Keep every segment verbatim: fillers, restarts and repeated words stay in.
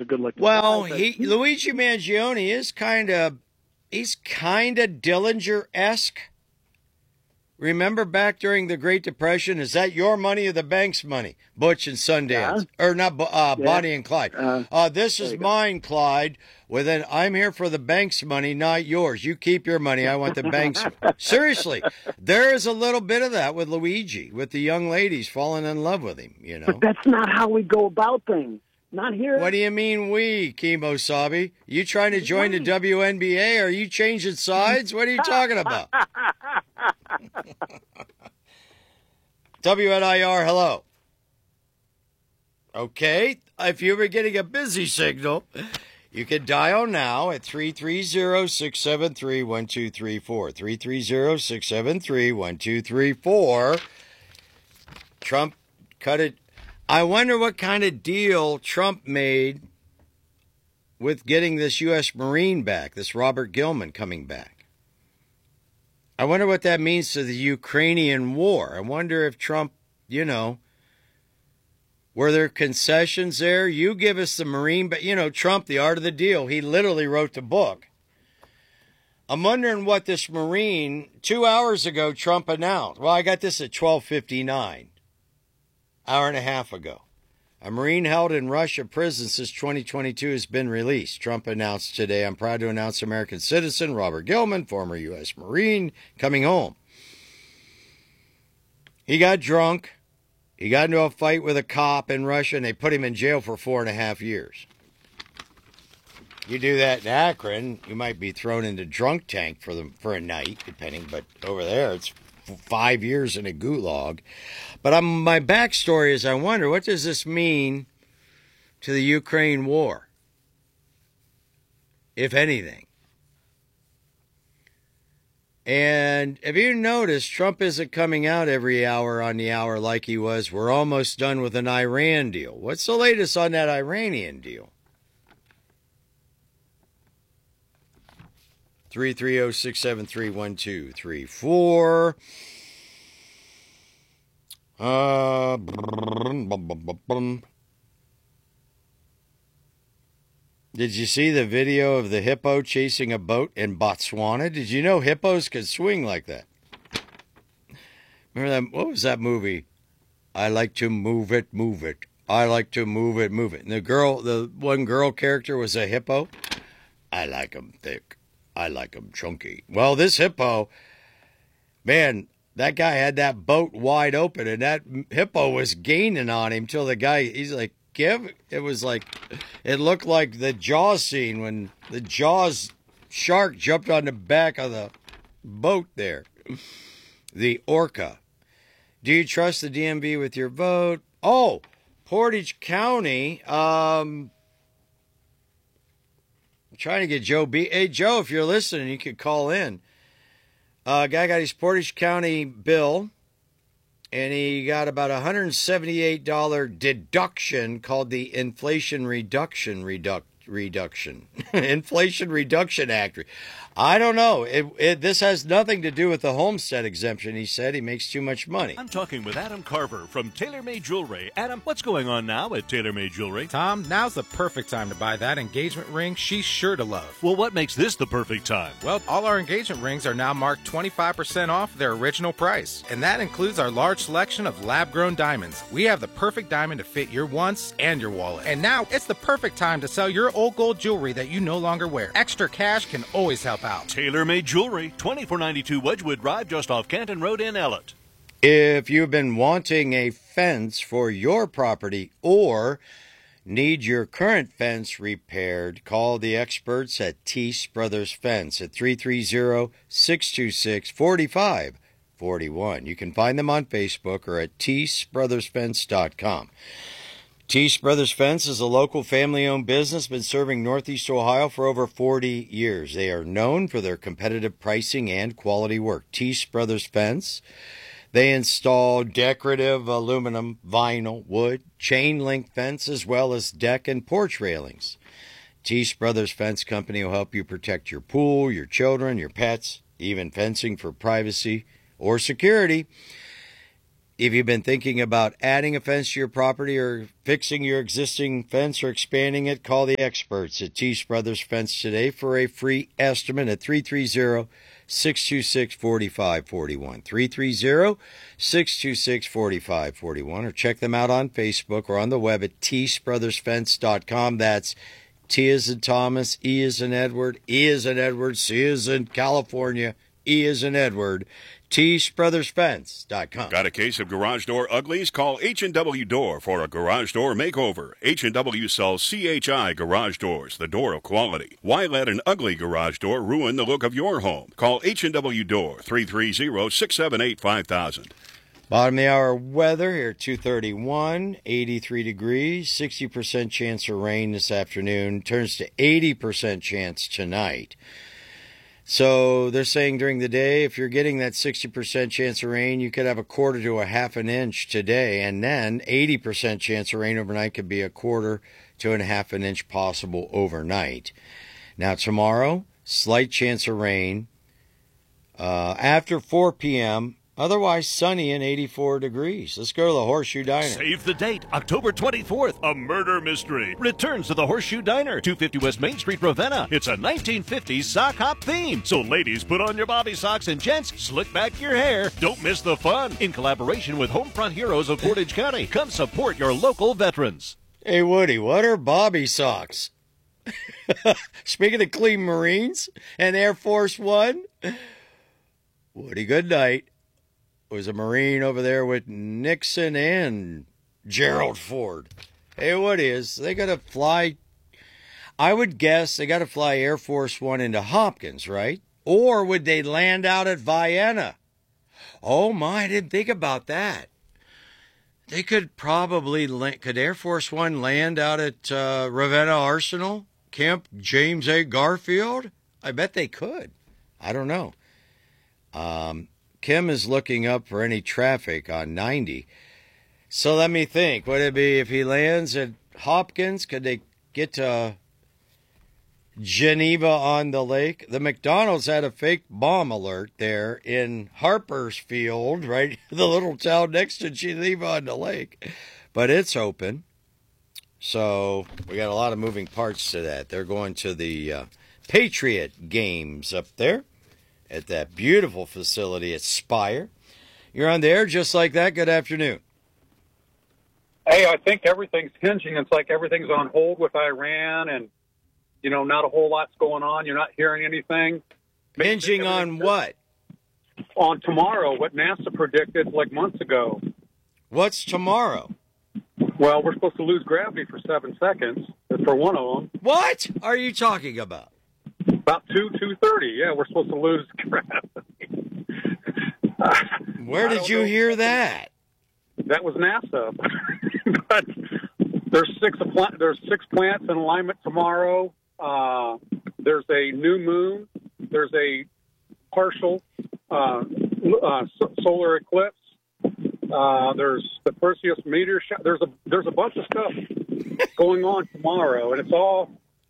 good looking well, guy. Well, he, he Luigi Mangione is kind of, he's kind of Dillinger-esque. Remember back during the Great Depression, is that your money or the bank's money? Butch and Sundance. Yeah. Or not, uh, yeah. Bonnie and Clyde. Uh, uh, this is mine, go. Clyde. Well, then I'm here for the bank's money, not yours. You keep your money. I want the bank's money. Seriously, there is a little bit of that with Luigi, with the young ladies falling in love with him, you know. But that's not how we go about things. Not here. What do you mean we, Kimo Sabi? You trying to join the W N B A? Are you changing sides? What are you talking about? W N I R, hello. Okay, if you were getting a busy signal, you can dial now at three three zero, six seven three, one two three four. three three zero, six seven three, one two three four. Trump cut it. I wonder what kind of deal Trump made with getting this U S Marine back, this Robert Gilman coming back. I wonder what that means to the Ukrainian war. I wonder if Trump, you know, were there concessions there? You give us the Marine, but, you know, Trump, The Art of the Deal, he literally wrote the book. I'm wondering what this Marine, two hours ago, Trump announced. Well, I got this at twelve fifty-nine. Hour and a half ago. A Marine held in Russia prison since twenty twenty-two has been released. Trump announced today, I'm proud to announce American citizen Robert Gilman, former U S Marine, coming home. He got drunk. He got into a fight with a cop in Russia, and they put him in jail for four and a half years. You do that in Akron, you might be thrown into drunk tank for the, for a night, depending, but over there it's five years in a gulag. But I'm, my backstory is I wonder, what does this mean to the Ukraine war, if anything? And have you noticed Trump isn't coming out every hour on the hour like he was? We're almost done with an Iran deal. What's the latest on that Iranian deal? three three zero, six seven three, one two three four. Uh, did you see the video of the hippo chasing a boat in Botswana? Did you know hippos could swing like that? Remember that? What was that movie? I like to move it, move it. I like to move it, move it. And the girl, the one girl character was a hippo. I like 'em thick. I like 'em chunky. Well, this hippo, man, that guy had that boat wide open, and that hippo was gaining on him till the guy, he's like, give. It was like, it looked like the Jaws scene when the Jaws shark jumped on the back of the boat there. The orca. Do you trust the D M V with your vote? Oh, Portage County, um... trying to get Joe B. Hey, Joe, if you're listening, you could call in. Uh, a guy got his Portage County bill, and he got about a one hundred seventy-eight dollars deduction called the Inflation Reduction Reduc- Reduction. Inflation Reduction Act. I don't know. It, it, this has nothing to do with the homestead exemption, he said. He makes too much money. I'm talking with Adam Carver from TaylorMade Jewelry. Adam, what's going on now at TaylorMade Jewelry? Tom, now's the perfect time to buy that engagement ring she's sure to love. Well, what makes this the perfect time? Well, all our engagement rings are now marked twenty-five percent off their original price. And that includes our large selection of lab-grown diamonds. We have the perfect diamond to fit your wants and your wallet. And now it's the perfect time to sell your old gold jewelry that you no longer wear. Extra cash can always help out. TaylorMade Jewelry, twenty-four ninety-two Wedgwood Drive, just off Canton Road in Ellet. If you've been wanting a fence for your property or need your current fence repaired, call the experts at Teese Brothers Fence at three three zero, six two six, four five four one. You can find them on Facebook or at teese brothers fence dot com. Teese Brothers Fence is a local family-owned business, been serving Northeast Ohio for over forty years. They are known for their competitive pricing and quality work. Teese Brothers Fence, they install decorative aluminum, vinyl, wood, chain link fence, as well as deck and porch railings. Teese Brothers Fence Company will help you protect your pool, your children, your pets, even fencing for privacy or security. If you've been thinking about adding a fence to your property or fixing your existing fence or expanding it, call the experts at Teese Brothers Fence today for a free estimate at three three zero, six two six, four five four one. three three zero, six two six, four five four one. Or check them out on Facebook or on the web at teese brothers fence dot com. That's T as in Thomas, E as in Edward, E as in Edward, C as in California, E as in Edward. teese brothers fence dot com. Got a case of garage door uglies? Call H and W Door for a garage door makeover. H and W sells C H I garage doors, the door of quality. Why let an ugly garage door ruin the look of your home? Call H and W Door, three three zero, six seven eight, five thousand. Bottom of the hour weather here, two thirty-one, eighty-three degrees, sixty percent chance of rain this afternoon, turns to eighty percent chance tonight. So they're saying during the day, if you're getting that sixty percent chance of rain, you could have a quarter to a half an inch today. And then eighty percent chance of rain overnight could be a quarter to a half an inch possible overnight. Now tomorrow, slight chance of rain uh, after four p.m., otherwise sunny and eighty-four degrees. Let's go to the Horseshoe Diner. Save the date, October twenty-fourth. A murder mystery returns to the Horseshoe Diner, two fifty West Main Street, Ravenna. It's a nineteen fifties sock hop theme. So ladies, put on your bobby socks, and gents, slick back your hair. Don't miss the fun. In collaboration with Homefront Heroes of Portage County, come support your local veterans. Hey, Woody, what are bobby socks? Speaking of clean Marines and Air Force One, Woody, good night. Was a Marine over there with Nixon and Gerald Ford. Hey, what is? They got to fly, I would guess they got to fly Air Force One into Hopkins, right? Or would they land out at Vienna? Oh, my, I didn't think about that. They could probably, could Air Force One land out at uh, Ravenna Arsenal? Camp James A. Garfield? I bet they could. I don't know. Um... Kim is looking up for any traffic on ninety. So let me think. Would it be if he lands at Hopkins? Could they get to Geneva on the lake? The McDonald's had a fake bomb alert there in Harper's Field, right? The little town next to Geneva on the lake. But it's open. So we got a lot of moving parts to that. They're going to the uh, Patriot games up there at that beautiful facility at Spire. You're on the air just like that. Good afternoon. Hey, I think everything's hinging. It's like everything's on hold with Iran and, you know, not a whole lot's going on. You're not hearing anything. Hinging on what? On tomorrow, what NASA predicted like months ago. What's tomorrow? Well, we're supposed to lose gravity for seven seconds for one of them. What are you talking about? About two, two thirty. Yeah, we're supposed to lose gravity. Where did you know. hear that? That was NASA. But there's six there's six plants in alignment tomorrow. Uh, there's a new moon. There's a partial uh, uh, solar eclipse. Uh, there's the Perseus meteor shower. There's a there's a bunch of stuff going on tomorrow, and it's all.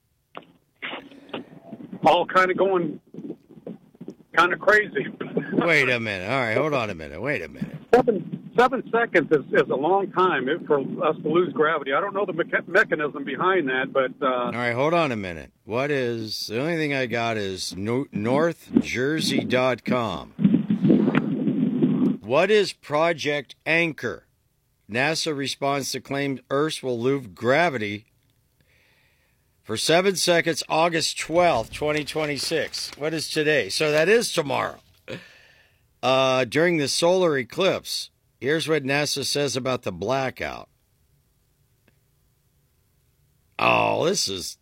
all kind of going kind of crazy. Wait a minute. All right, hold on a minute. Wait a minute. Seven, seven seconds is, is a long time for us to lose gravity. I don't know the mecha- mechanism behind that, but... Uh, all right, hold on a minute. What is... The only thing I got is no, north jersey dot com. What is Project Anchor? NASA responds to claim Earth will lose gravity for seven seconds, August twelfth, twenty twenty-six. What is today? So that is tomorrow. Uh, during the solar eclipse, here's what NASA says about the blackout. Oh, this is...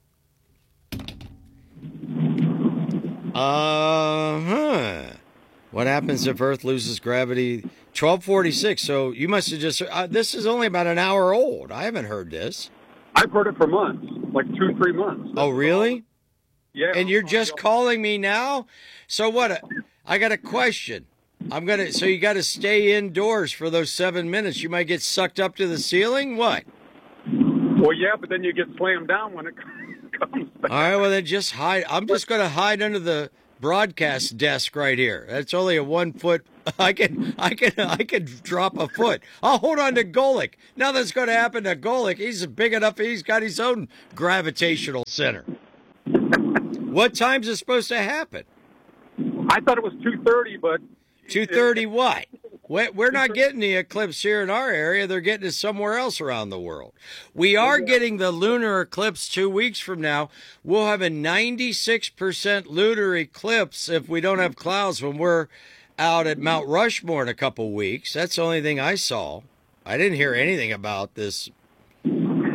Uh-huh. What happens if Earth loses gravity? twelve forty-six. So you must have just... Uh, this is only about an hour old. I haven't heard this. I've heard it for months, like two, three months. Oh, really? Yeah. And you're just calling me now? So what? I got a question. I'm gonna. So you got to stay indoors for those seven minutes. You might get sucked up to the ceiling. What? Well, yeah, but then you get slammed down when it comes back. All right. Well, then just hide. I'm just gonna hide under the broadcast desk right here. That's only a one foot I can, I can, I can drop a foot. I'll hold on to Golick. Nothing's going to happen to Golick. He's big enough. He's got his own gravitational center. What time's it supposed to happen? I thought it was two thirty, but two thirty what? We're not getting the eclipse here in our area. They're getting it somewhere else around the world. We are getting the lunar eclipse two weeks from now. We'll have a ninety-six percent lunar eclipse if we don't have clouds when we're out at Mount Rushmore in a couple weeks. That's the only thing I saw. I didn't hear anything about this. I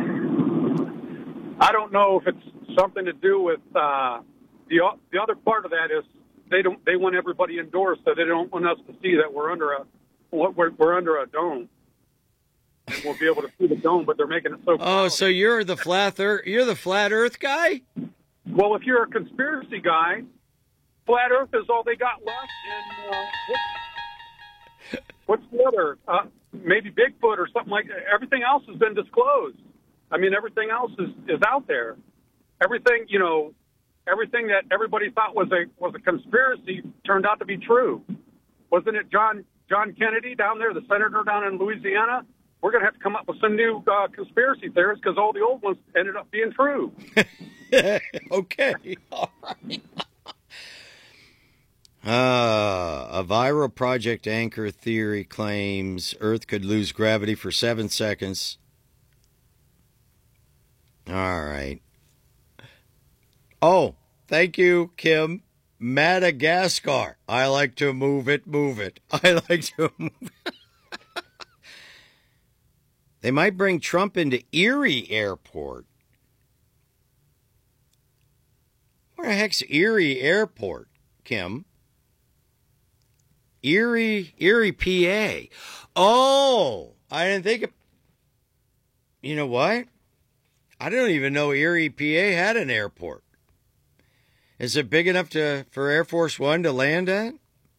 don't know if it's something to do with uh, the the other part of that is they don't they want everybody indoors, so they don't want us to see that we're under a we're, we're under a dome. And we'll be able to see the dome, but they're making it so. Oh, so you're the flat Earth? You're the flat Earth guy? Well, if you're a conspiracy guy, flat Earth is all they got left. And uh, what's, what's the other? Uh, maybe Bigfoot or something like that. Everything else has been disclosed. I mean, everything else is, is out there. Everything, you know, everything that everybody thought was a was a conspiracy turned out to be true. Wasn't it John John Kennedy down there, the senator down in Louisiana? We're going to have to come up with some new uh, conspiracy theories because all the old ones ended up being true. Okay, all right. Uh, a viral Project Anchor theory claims Earth could lose gravity for seven seconds. All right. Oh, thank you, Kim. Madagascar. I like to move it, move it. I like to move it. They might bring Trump into Erie Airport. Where the heck's Erie Airport, Kim? Erie, Erie, P A. Oh, I didn't think of... You know what? I don't even know Erie, P A had an airport. Is it big enough to for Air Force One to land at?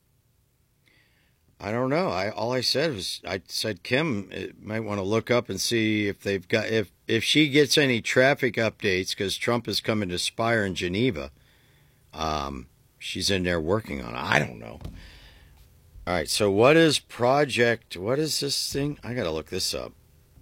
I don't know. I all I said was I said Kim might want to look up and see if they've got if if she gets any traffic updates because Trump is coming to Spire in Geneva. Um, she's in there working on it. I don't know. All right. So what is Project? What is this thing? I got to look this up.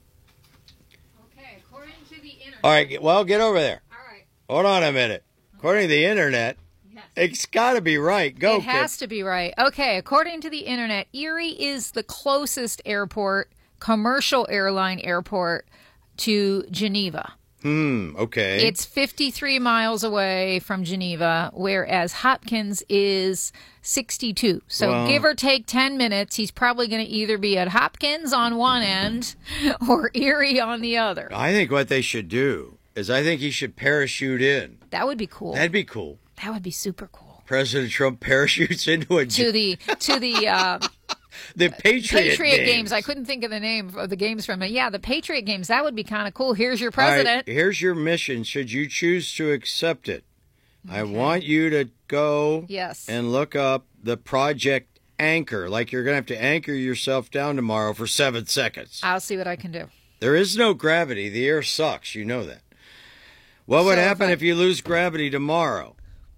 Okay, according to the internet. All right. Well, get over there. All right. Hold on a minute. According to the internet, yes. It's got to be right. Go, It has kid. to be right. Okay, according to the internet, Erie is the closest airport, commercial airline airport, to Geneva. Hmm, okay. It's fifty-three miles away from Geneva, whereas Hopkins is sixty-two. So Well- give or take ten minutes, he's probably going to either be at Hopkins on one end or Erie on the other. I think what they should do is I think he should parachute in. That would be cool. That'd be cool. That would be super cool. President Trump parachutes into a To the to the uh, the Patriot, Patriot games. games. I couldn't think of the name of the games from it. Yeah, the Patriot games. That would be kind of cool. Here's your All right, president. here's your mission. Should you choose to accept it, I want you to go Yes. and look up the Project Anchor. Like you're going to have to anchor yourself down tomorrow for seven seconds. I'll see what I can do. There is no gravity. The air sucks. You know that. What would So happen if I- if you lose gravity tomorrow?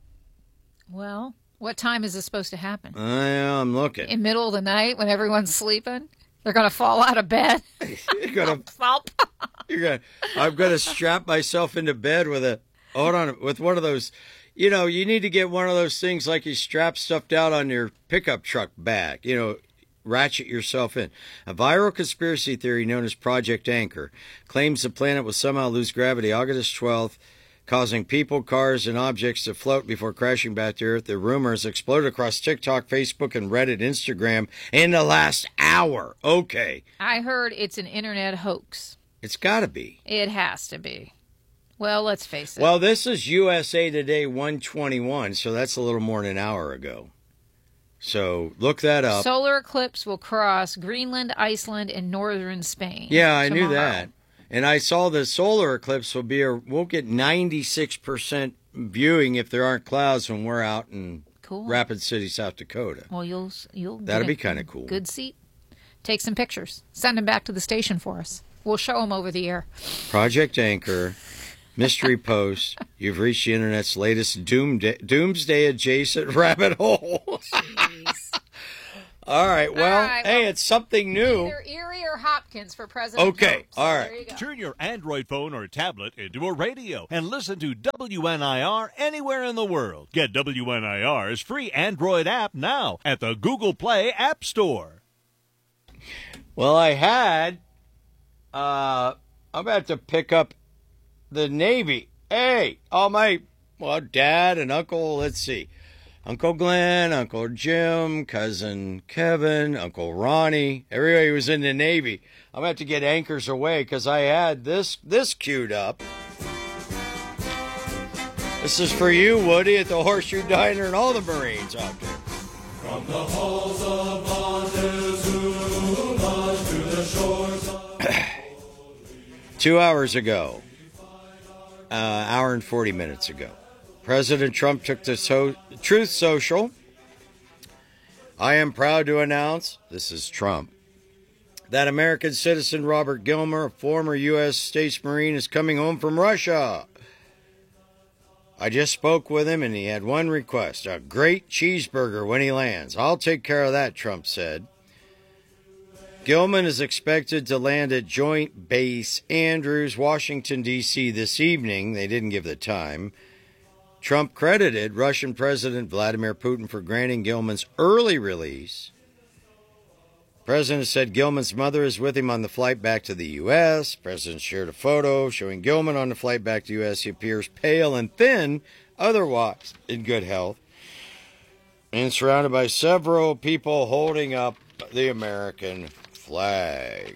Well, what time is this supposed to happen? Uh, I'm looking. In middle of the night when everyone's sleeping? They're going to fall out of bed? You're gonna, Flop. you're gonna. I'm gonna strap myself into bed with a. Hold on, with one of those. You know, you need to get one of those things like you strap stuff down on your pickup truck back. You know, ratchet yourself in. A viral conspiracy theory known as Project Anchor claims the planet will somehow lose gravity August twelfth, causing people, cars, and objects to float before crashing back to Earth. The rumors exploded across TikTok, Facebook, and Reddit, Instagram in the last hour. Okay. I heard it's an internet hoax. It's got to be. It has to be. Well, let's face it. Well, this is U S A Today one twenty-one, so that's a little more than an hour ago. So look that up. Solar eclipse will cross Greenland, Iceland, and northern Spain. Yeah, I knew tomorrow. that. And I saw the solar eclipse will be a, we'll get ninety-six percent viewing if there aren't clouds when we're out in Cool. Rapid City, South Dakota. Well, you'll you'll That'd get be a kinda cool. Good seat. Take some pictures. Send them back to the station for us. We'll show them over the air. Project Anchor, Mystery Post. You've reached the internet's latest doomsday, doomsday adjacent rabbit hole. Jeez. All right. Well, All right, hey, well, it's something new. Either Erie or Hopkins for President Okay, Trump. So all right. There you go. Turn your Android phone or tablet into a radio and listen to W N I R anywhere in the world. Get W N I R's free Android app now at the Google Play App Store. Well, I had. Uh, I'm about to pick up the Navy. Hey, all my well, dad and uncle. Let's see. Uncle Glenn, Uncle Jim, Cousin Kevin, Uncle Ronnie, everybody was in the Navy. I'm going to have to get anchors away because I had this this queued up. This is for you, Woody, at the Horseshoe Diner and all the Marines out there. From the halls of Montezuma to the shores of... Two hours ago, uh, hour and forty minutes ago, President Trump took to so- Truth Social. I am proud to announce, this is Trump, that American citizen Robert Gilmer, a former U S States Marine, is coming home from Russia. I just spoke with him and he had one request, a great cheeseburger when he lands. I'll take care of that, Trump said. Gilman is expected to land at Joint Base Andrews, Washington, D C this evening. They didn't give the time. Trump credited Russian President Vladimir Putin for granting Gilman's early release. The president said Gilman's mother is with him on the flight back to the U S. The president shared a photo showing Gilman on the flight back to the U S. He appears pale and thin, otherwise in good health, and surrounded by several people holding up the American flag.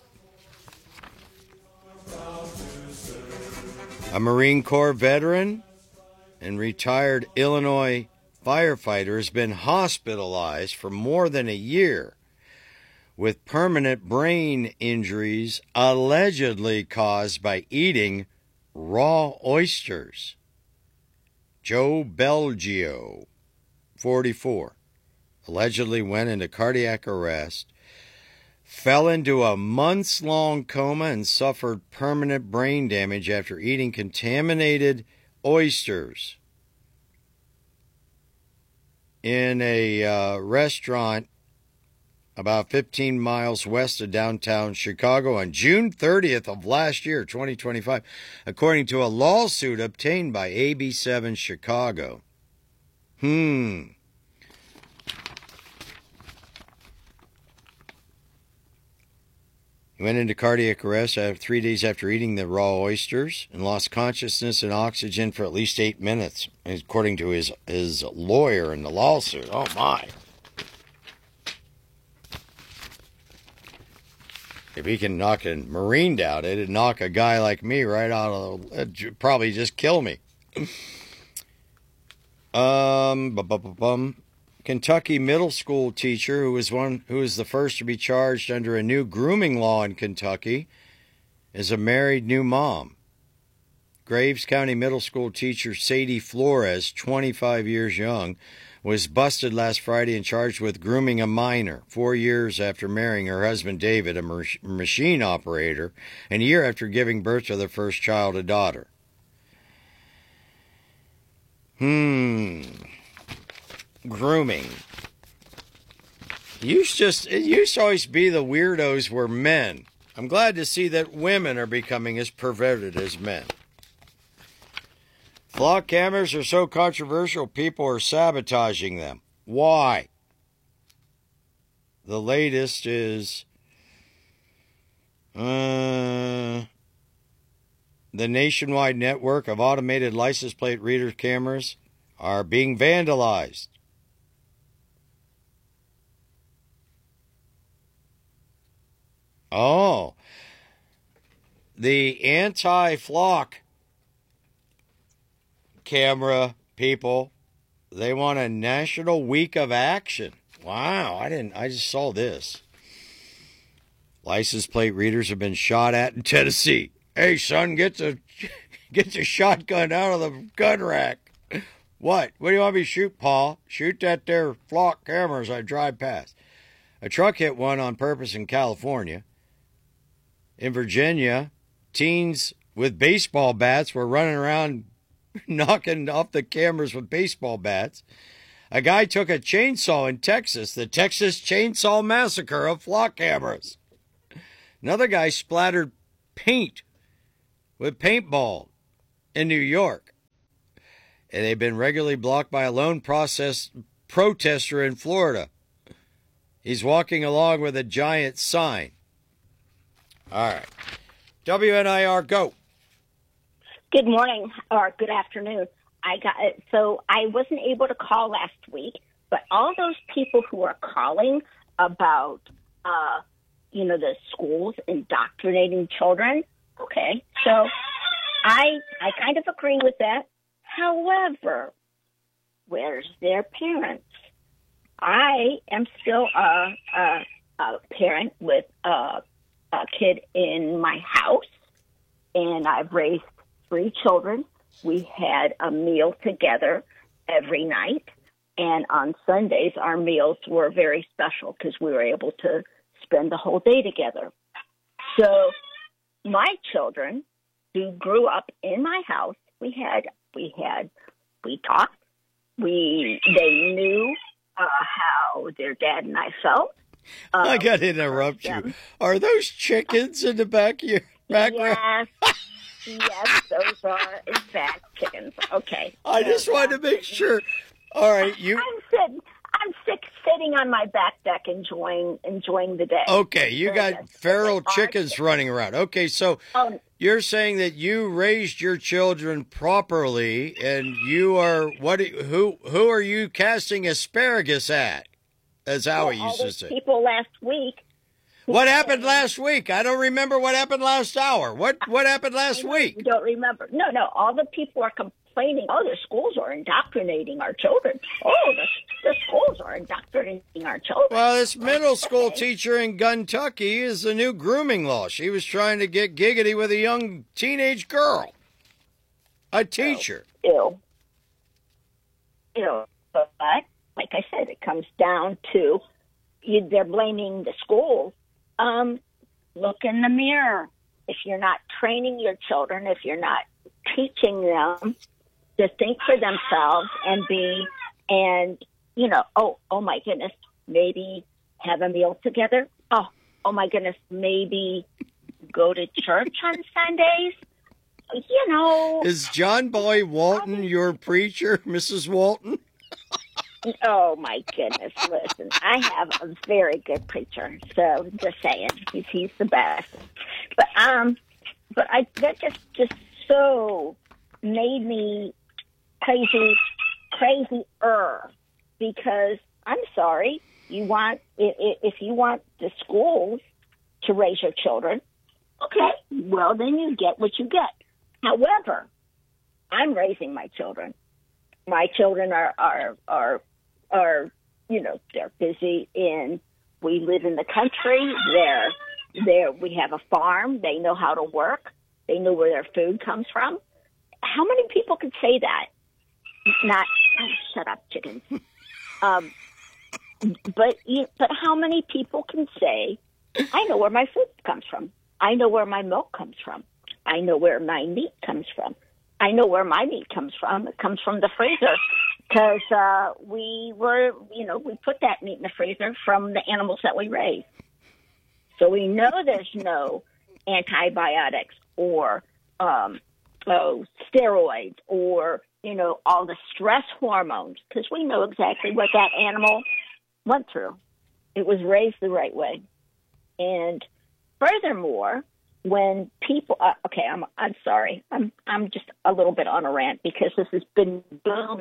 A Marine Corps veteran and retired Illinois firefighter has been hospitalized for more than a year with permanent brain injuries allegedly caused by eating raw oysters. Joe Belgio, forty-four, allegedly went into cardiac arrest, fell into a months-long coma, and suffered permanent brain damage after eating contaminated oysters in a uh, restaurant about fifteen miles west of downtown Chicago on June thirtieth of last year, twenty twenty-five, according to a lawsuit obtained by A B seven Chicago. Hmm. He went into cardiac arrest after three days after eating the raw oysters and lost consciousness and oxygen for at least eight minutes, according to his, his lawyer in the lawsuit. Oh, my. If he can knock a Marine down, it'd knock a guy like me right out of the... It'd probably just kill me. um, bum Kentucky middle school teacher who was one who was the first to be charged under a new grooming law in Kentucky is a married new mom. Graves County middle school teacher Sadie Flores, twenty-five years young, was busted last Friday and charged with grooming a minor four years after marrying her husband David, a mach- machine operator, and a year after giving birth to their first child, a daughter. Hmm... Grooming. It used just it used to always be the weirdos were men. I'm glad to see that women are becoming as perverted as men. Flock cameras are so controversial, people are sabotaging them. Why? The latest is uh, the nationwide network of automated license plate reader cameras are being vandalized. Oh, the anti-flock camera people, they want a national week of action. Wow, I didn't, I just saw this. License plate readers have been shot at in Tennessee. Hey, son, get the, get the shotgun out of the gun rack. What? What do you want me to shoot, Pa? Shoot that there flock camera as I drive past. A truck hit one on purpose in California. In Virginia, teens with baseball bats were running around knocking off the cameras with baseball bats. A guy took a chainsaw in Texas, the Texas Chainsaw Massacre of flock cameras. Another guy splattered paint with paintball in New York. And they've been regularly blocked by a lone process protester in Florida. He's walking along with a giant sign. All right. W N I R, go. Good morning or good afternoon. I got so I wasn't able to call last week, but all those people who are calling about, uh, you know, the schools indoctrinating children. Okay, so I I kind of agree with that. However, where's their parents? I am still a, a, a parent with a, a kid in my house, and I've raised three children. We had a meal together every night, and on Sundays our meals were very special because we were able to spend the whole day together. So my children who grew up in my house, we had we had we talked, we they knew uh, how their dad and I felt. Um, I got to interrupt you. Are those chickens in the back of your background? Yes. Yes, those are, in fact, chickens. Okay. I just so, wanted to make sure. All right, you. I'm sitting. I'm sick, sitting on my back deck, enjoying enjoying the day. Okay, you so, got yes, feral chickens chickens running around. Okay, so um, you're saying that you raised your children properly, and you are what? Who who are you casting asparagus at? As Howie all used to those say. people last week. What happened last week? I don't remember what happened last hour. What what happened last week? You don't remember? No, no. All the people are complaining. Oh, the schools are indoctrinating our children. Oh, the, the schools are indoctrinating our children. Well, this middle school teacher in Kentucky is the new grooming law. She was trying to get giggity with a young teenage girl. A teacher. Ew. Ew. But, like I said, it comes down to you, they're blaming the schools. Um, look in the mirror. If you're not training your children, if you're not teaching them to think for themselves and be, and, you know, oh, oh my goodness, maybe have a meal together. Oh, oh my goodness, maybe go to church on Sundays. You know. Is John Boy Walton your preacher, Missus Walton? Oh, my goodness. Listen, I have a very good preacher, so just saying, he's, he's the best. But um, but I that just, just so made me crazy, crazy-er, because I'm sorry, you want, if you want the schools to raise your children, okay, well, then you get what you get. However, I'm raising my children. My children are, are, are, are, you know, they're busy in, we live in the country, they're, they're, we have a farm, they know how to work, they know where their food comes from. How many people could say that? Not, oh, shut up, chickens. Um, but, you, but how many people can say, I know where my food comes from. I know where my milk comes from. I know where my meat comes from. I know where my meat comes from. It comes from the freezer because uh, we were, you know, we put that meat in the freezer from the animals that we raise. So we know there's no antibiotics or um, oh, steroids or, you know, all the stress hormones because we know exactly what that animal went through. It was raised the right way. And furthermore, when people, uh, okay, I'm I'm sorry, I'm I'm just a little bit on a rant because this has been building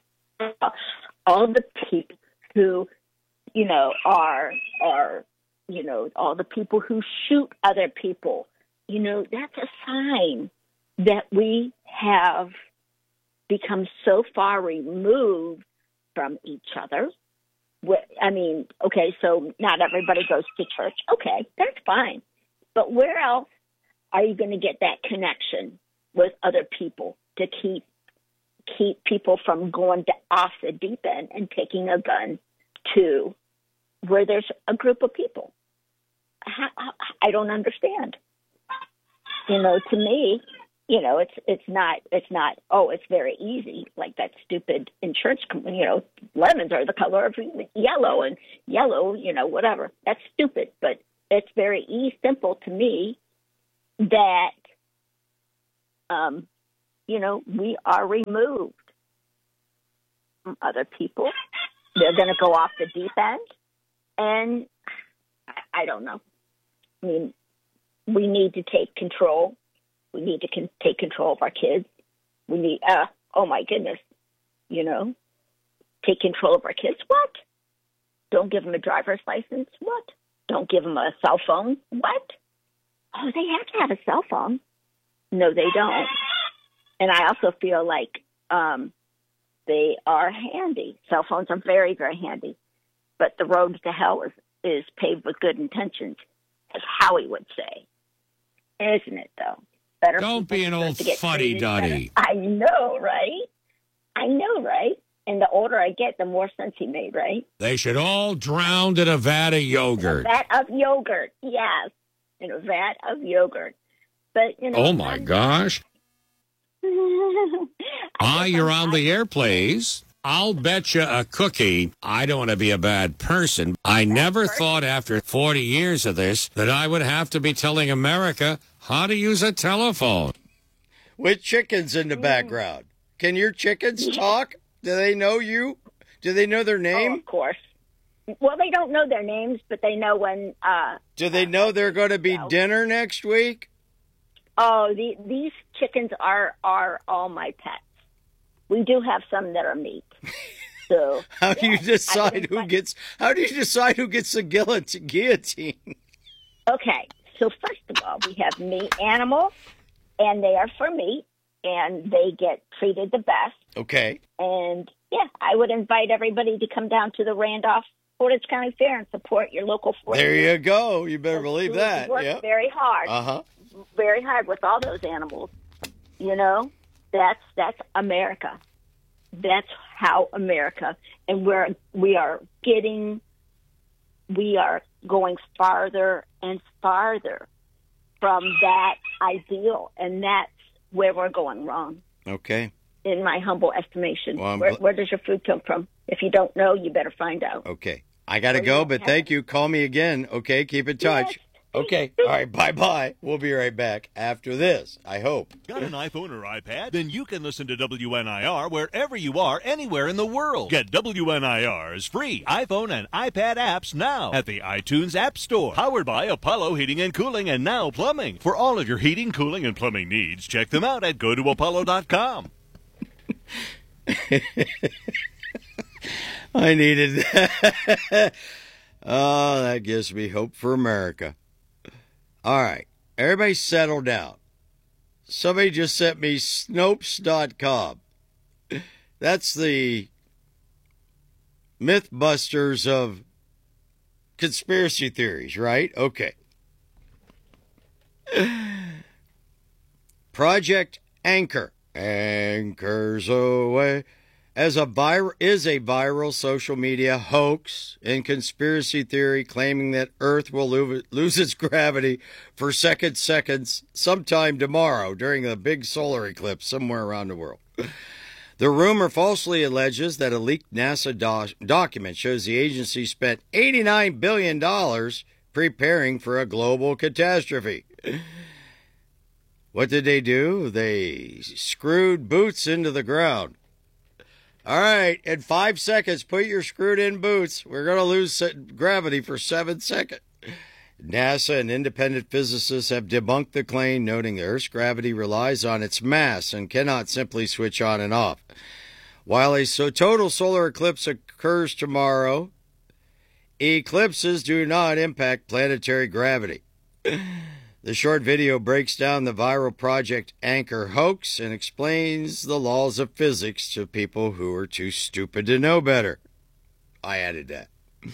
all the people who, you know, are are you know all the people who shoot other people. You know, that's a sign that we have become so far removed from each other. I mean, okay, so not everybody goes to church. Okay, that's fine. But where else are you going to get that connection with other people to keep keep people from going to, off the deep end and taking a gun to where there's a group of people? How, I don't understand. You know, to me, you know, it's it's not it's not. Oh, it's very easy. Like that stupid insurance company. You know, lemons are the color of yellow, and yellow, you know, whatever. That's stupid, but it's very e simple to me that, um, you know, we are removed from other people. They're going to go off the deep end, and I, I don't know. I mean, we need to take control. We need to con- take control of our kids. We need, uh, oh my goodness, you know, take control of our kids. What? Don't give them a driver's license. What? Don't give them a cell phone. What? Oh, they have to have a cell phone. No, they don't. And I also feel like um, they are handy. Cell phones are very, very handy. But the road to hell is, is paved with good intentions, as Howie would say. Isn't it, though? Better Don't be an old fuddy-duddy. I know, right? I know, right? And the older I get, the more sense he made, right? They should all drown in a vat of yogurt. A vat of yogurt, yes. In a vat of yogurt. But, you know. Oh, my gosh. Ah, you're on the air, please. I'll bet you a cookie. I don't want to be a bad person. I never thought after forty years of this that I would have to be telling America how to use a telephone. With chickens in the background. Can your chickens talk? Do they know you? Do they know their name? Oh, of course. Well, they don't know their names, but they know when... Uh, Do they know they're going to be dinner next week? Oh, the, these chickens are, are all my pets. We do have some that are meat. So how do you yes, decide who gets? How do you decide who gets the guillotine? Okay, so first of all, we have meat animals, and they are for meat, and they get treated the best. Okay. And yeah, I would invite everybody to come down to the Randolph Portage County Fair and support your local fair. There you go. You better believe that. Work yep. very hard. Uh huh. Very hard with all those animals. You know, that's that's America. That's how America, and we're we are getting, we are going farther and farther from that ideal, and that's where we're going wrong. Okay. In my humble estimation, Well, where, bl- where does your food come from? If you don't know, you better find out. Okay. I got to go, but thank you. Call me again. Okay. Keep in touch. Yes. Okay. All right. Bye-bye. We'll be right back after this, I hope. Got an iPhone or iPad? Then you can listen to W N I R wherever you are, anywhere in the world. Get W N I R's free iPhone and iPad apps now at the iTunes App Store. Powered by Apollo Heating and Cooling and Now Plumbing. For all of your heating, cooling, and plumbing needs, check them out at go to apollo dot com. I needed that. Oh, that gives me hope for America. All right. Everybody settle down. Somebody just sent me Snopes dot com. That's the Mythbusters of conspiracy theories, right? Okay. Project Anchor. Anchors away. As a vir- is a viral social media hoax and conspiracy theory claiming that Earth will lo- lose its gravity for second seconds sometime tomorrow during the big solar eclipse somewhere around the world. The rumor falsely alleges that a leaked NASA do- document shows the agency spent eighty-nine billion dollars preparing for a global catastrophe. What did they do? They screwed boots into the ground. All right, in five seconds, put your screwed-in boots. We're going to lose gravity for seven seconds. NASA and independent physicists have debunked the claim, noting the Earth's gravity relies on its mass and cannot simply switch on and off. While a so total solar eclipse occurs tomorrow, eclipses do not impact planetary gravity. The short video breaks down the viral Project Anchor hoax and explains the laws of physics to people who are too stupid to know better. I added that.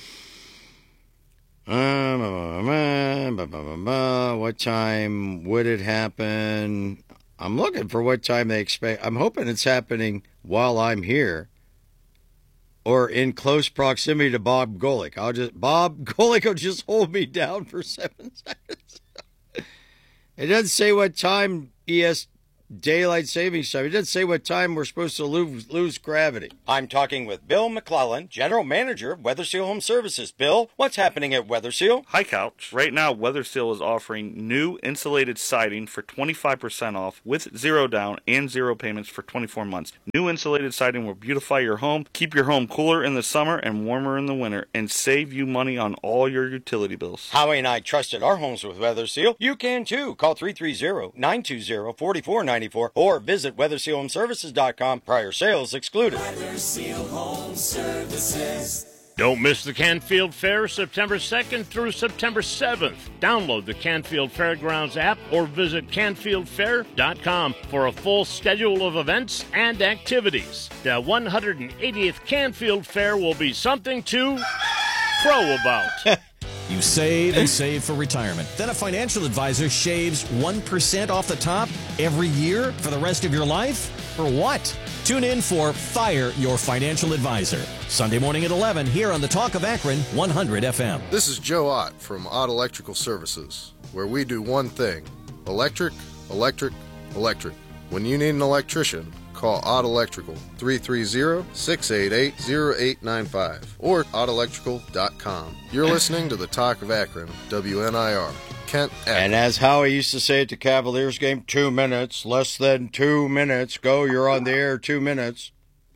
What time would it happen? I'm looking for what time they expect. I'm hoping it's happening while I'm here or in close proximity to Bob Golick. I'll just Bob Golick will just hold me down for seven seconds. It doesn't say what time E S daylight savings time. It doesn't say what time we're supposed to lose, lose gravity. I'm talking with Bill McClellan, General Manager of Weather Seal Home Services. Bill, what's happening at Weather Seal? Hi, Couch. Right now, Weather Seal is offering new insulated siding for twenty-five percent off with zero down and zero payments for twenty-four months. New insulated siding will beautify your home, keep your home cooler in the summer and warmer in the winter, and save you money on all your utility bills. Howie and I trusted our homes with Weather Seal. You can too. Call three three zero, nine two zero, four four nine four or visit weather seal home services dot com. Prior sales excluded. Weather Seal Home Services. Don't miss the Canfield Fair September second through September seventh. Download the Canfield Fairgrounds app or visit canfield fair dot com for a full schedule of events and activities. The one hundred eightieth Canfield Fair will be something to crow about. You save and save for retirement. Then a financial advisor shaves one percent off the top every year for the rest of your life? For what? Tune in for Fire Your Financial Advisor. Sunday morning at eleven here on the Talk of Akron, one hundred F M. This is Joe Ott from Ott Electrical Services, where we do one thing. Electric, electric, electric. When you need an electrician, call Ott Electrical, three three zero, six eight eight, zero eight nine five or ott electrical dot com. You're listening to the Talk of Akron, W N I R, Kent, Akron. And as Howie used to say at the Cavaliers game, two minutes, less than two minutes. Go, you're on the air, two minutes.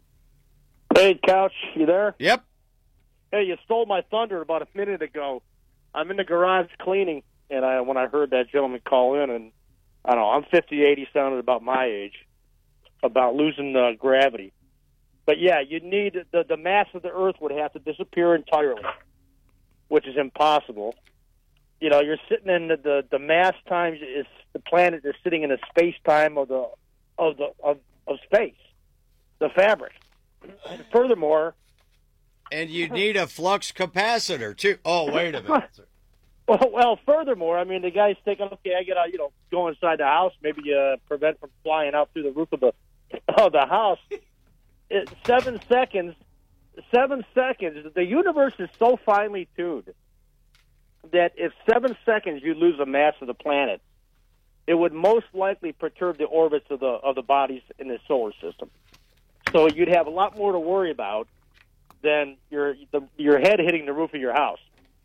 Hey, Couch, you there? Yep. Hey, you stole my thunder about a minute ago. I'm in the garage cleaning, and I when I heard that gentleman call in, and I don't know, I'm fifty-eight, he sounded about my age, about losing uh, gravity. But yeah, you need the the mass of the Earth would have to disappear entirely, which is impossible. You know, you're sitting in the the, the mass times is the planet is sitting in the space time of the of the of, of space, the fabric. And furthermore, and you need a flux capacitor too. Oh, wait a minute. Well, well, furthermore, I mean, the guy's thinking, okay, I gotta, you know, go inside the house, maybe uh, prevent from flying out through the roof of the of the house. It, seven seconds, seven seconds. The universe is so finely tuned that if seven seconds you lose the mass of the planet, it would most likely perturb the orbits of the of the bodies in the solar system. So you'd have a lot more to worry about than your the, your head hitting the roof of your house.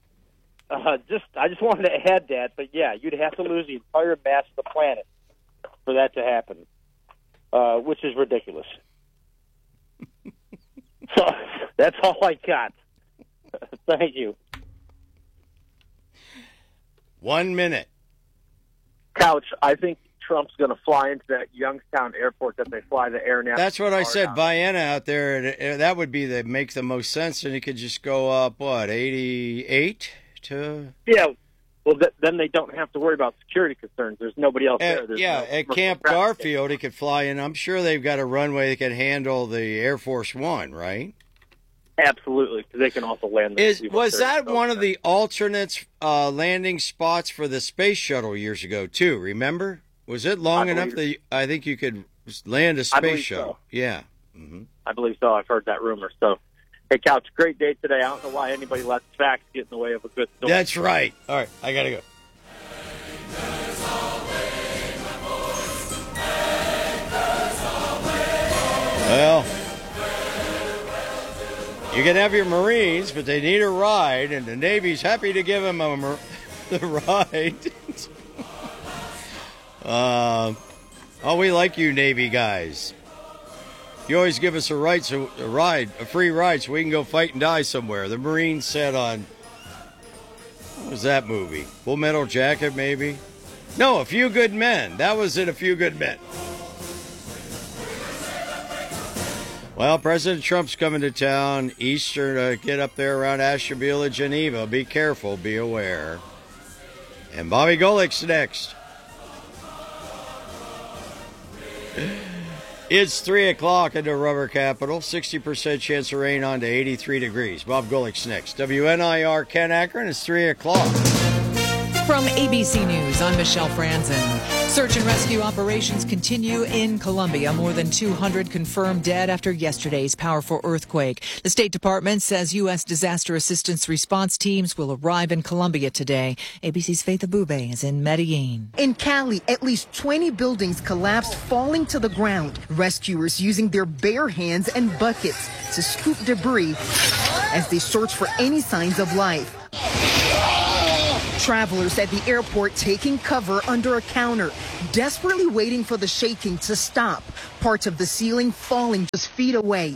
Uh, just I just wanted to add that, but yeah, you'd have to lose the entire mass of the planet for that to happen, uh, which is ridiculous. So that's all I got. Thank you. One minute. Couch, I think Trump's going to fly into that Youngstown airport that they fly the Air National That's what I Guard said. out. Vienna out there, and it, that would be the make the most sense, and he could just go up what eighty-eight to. Yeah, well, th- then they don't have to worry about security concerns. There's nobody else At, there. There's yeah, no at commercial Camp traffic. Garfield, he could fly in. I'm sure they've got a runway that can handle the Air Force One, right? Absolutely, because they can also land. The Is was that one of the alternates uh, landing spots for the space shuttle years ago too? Remember, was it long I enough believe- that you, I think you could land a I space believe shuttle? so. Yeah. Mm-hmm. I believe so. I've heard that rumor. So, hey, Couch, great day today. I don't know why anybody lets facts get in the way of a good story. That's right. All right, I gotta go. Well, you can have your Marines, but they need a ride, and the Navy's happy to give them a mar- the ride. uh, oh, we like you, Navy guys. You always give us a right, so a ride, a free ride, so we can go fight and die somewhere. The Marines said on, what was that movie? Full Metal Jacket, maybe? No, A Few Good Men. That was in A Few Good Men. Well, President Trump's coming to town, Easter, to get up there around Ashtabula, Geneva. Be careful, be aware. And Bobby Golick's next. It's three o'clock in the rubber capital. sixty percent chance of rain on to eighty-three degrees. Bob Golick's next. W N I R, Ken Akron. It's three o'clock. From A B C News, I'm Michelle Franzen. Search and rescue operations continue in Colombia. More than two hundred confirmed dead after yesterday's powerful earthquake. The State Department says U S disaster assistance response teams will arrive in Colombia today. A B C's Faith Abube is in Medellin. In Cali, at least twenty buildings collapsed, falling to the ground. Rescuers using their bare hands and buckets to scoop debris as they search for any signs of life. Travelers at the airport taking cover under a counter, desperately waiting for the shaking to stop. Parts of the ceiling falling just feet away.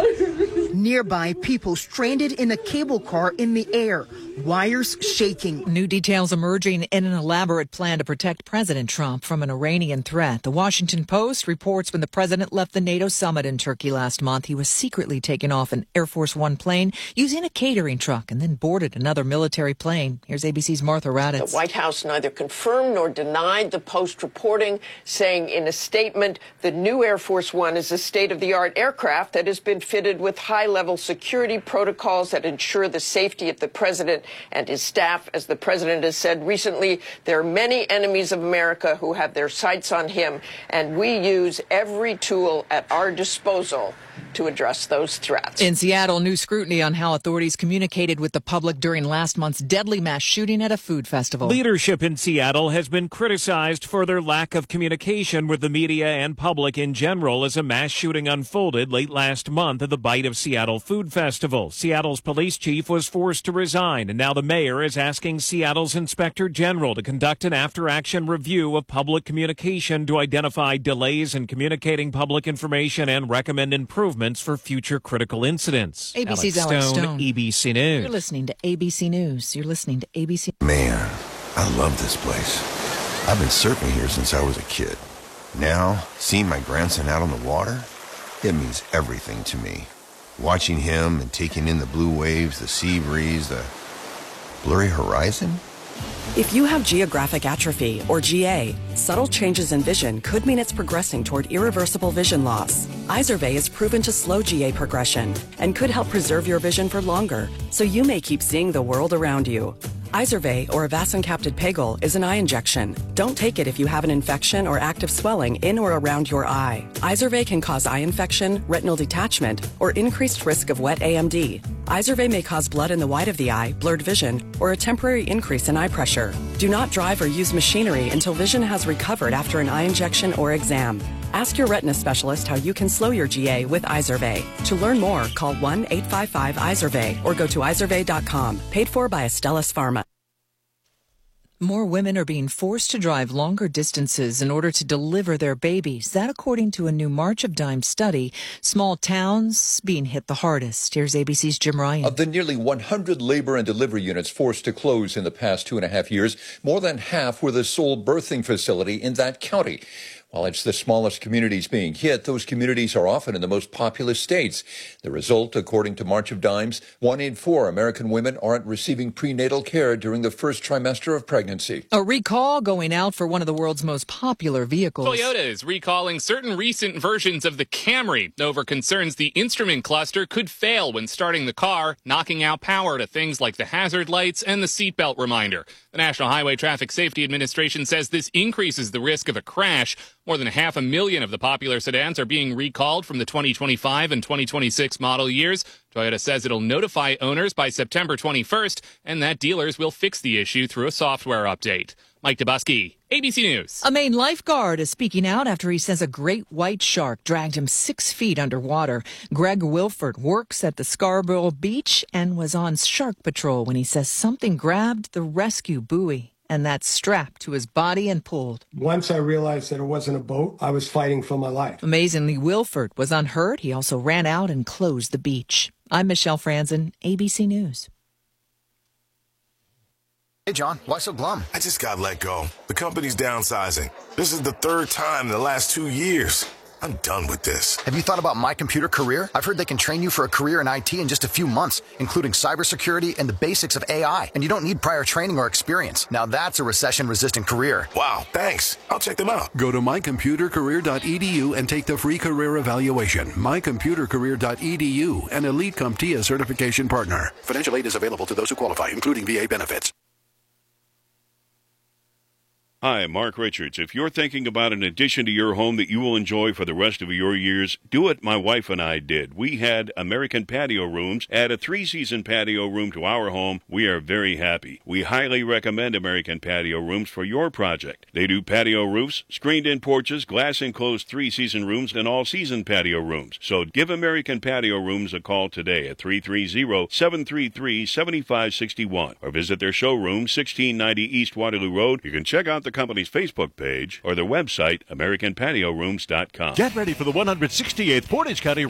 Nearby, people stranded in a cable car in the air, wires shaking. New details emerging in an elaborate plan to protect President Trump from an Iranian threat. The Washington Post reports when the president left the NATO summit in Turkey last month, he was secretly taken off an Air Force One plane using a catering truck and then boarded another military plane. Here's A B C's Martha Raddatz. The White House neither confirmed nor denied the Post reporting, saying in a statement, the new Air Force One is a state-of-the-art aircraft that has been fitted with high-level security protocols that ensure the safety of the president and his staff. As the president has said recently, there are many enemies of America who have their sights on him, and we use every tool at our disposal to address those threats. In Seattle, new scrutiny on how authorities communicated with the public during last month's deadly mass shooting at a food festival. Leadership in Seattle has been criticized for their lack of communication with the media and public in general as a mass shooting unfolded late last month at the Bite of Seattle Food Festival. Seattle's police chief was forced to resign, and now the mayor is asking Seattle's inspector general to conduct an after-action review of public communication to identify delays in communicating public information and recommend improvements for future critical incidents. A B C's Alex Alex Stone, Stone. A B C News. You're listening to A B C News. You're listening to A B C. Man, I love this place. I've been surfing here since I was a kid. Now, seeing my grandson out on the water, it means everything to me. Watching him and taking in the blue waves, the sea breeze, the blurry horizon. If you have geographic atrophy, or G A, subtle changes in vision could mean it's progressing toward irreversible vision loss. Izervay is proven to slow G A progression and could help preserve your vision for longer, so you may keep seeing the world around you. Izervay, or avacincaptad pegol, is an eye injection. Don't take it if you have an infection or active swelling in or around your eye. Izervay can cause eye infection, retinal detachment, or increased risk of wet A M D. Izervay may cause blood in the white of the eye, blurred vision, or a temporary increase in eye pressure. Do not drive or use machinery until vision has recovered after an eye injection or exam. Ask your retina specialist how you can slow your G A with Izervay. To learn more, call one eight five five Izervay or go to izervay dot com. Paid for by Astellas Pharma. More women are being forced to drive longer distances in order to deliver their babies. That according to a new March of Dimes study. Small towns being hit the hardest. Here's A B C's Jim Ryan. Of the nearly one hundred labor and delivery units forced to close in the past two and a half years, more than half were the sole birthing facility in that county. While it's the smallest communities being hit, those communities are often in the most populous states. The result, according to March of Dimes, one in four American women aren't receiving prenatal care during the first trimester of pregnancy. A recall going out for one of the world's most popular vehicles. Toyota is recalling certain recent versions of the Camry over concerns the instrument cluster could fail when starting the car, knocking out power to things like the hazard lights and the seatbelt reminder. The National Highway Traffic Safety Administration says this increases the risk of a crash. More than half a million of the popular sedans are being recalled from the twenty twenty-five and twenty twenty-six model years. Toyota says it'll notify owners by September twenty-first and that dealers will fix the issue through a software update. Mike Dubusky, A B C News. A Maine lifeguard is speaking out after he says a great white shark dragged him six feet underwater. Greg Wilford works at the Scarborough Beach and was on shark patrol when he says something grabbed the rescue buoy and that's strapped to his body and pulled. Once I realized that it wasn't a boat, I was fighting for my life. Amazingly, Wilford was unhurt. He also ran out and closed the beach. I'm Michelle Franzen, A B C News. Hey, John, why so glum? I just got let go. The company's downsizing. This is the third time in the last two years. I'm done with this. Have you thought about My Computer Career? I've heard they can train you for a career in I T in just a few months, including cybersecurity and the basics of A I. And you don't need prior training or experience. Now that's a recession-resistant career. Wow, thanks. I'll check them out. Go to my computer career dot e d u and take the free career evaluation. my computer career dot e d u, an Elite CompTIA certification partner. Financial aid is available to those who qualify, including V A benefits. Hi, Mark Richards. If you're thinking about an addition to your home that you will enjoy for the rest of your years, do it my wife and I did. We had American Patio Rooms add a three-season patio room to our home. We are very happy. We highly recommend American Patio Rooms for your project. They do patio roofs, screened-in porches, glass-enclosed three-season rooms, and all-season patio rooms. So give American Patio Rooms a call today at three three zero, seven three three, seven five six one or visit their showroom, sixteen ninety East Waterloo Road. You can check out the company's Facebook page or their website, american patio rooms dot com. Get ready for the one hundred sixty-eighth Portage County